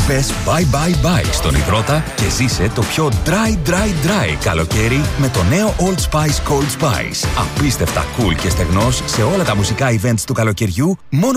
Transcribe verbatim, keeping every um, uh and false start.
Πες bye bye bye στον υδρότα και ζήσε το πιο dry dry dry καλοκαίρι με το νέο Old Spice Cold Spice. Απίστευτα cool και στεγνός σε όλα τα μουσικά events του καλοκαιριού μόνο